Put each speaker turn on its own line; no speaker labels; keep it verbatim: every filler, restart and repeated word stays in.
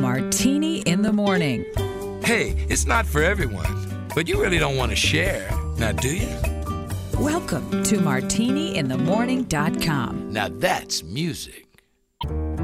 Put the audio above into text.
Martini in the Morning.
Hey, it's not for everyone, but you really don't want to share, now do you?
Welcome to martini in the morning dot com.
Now that's music.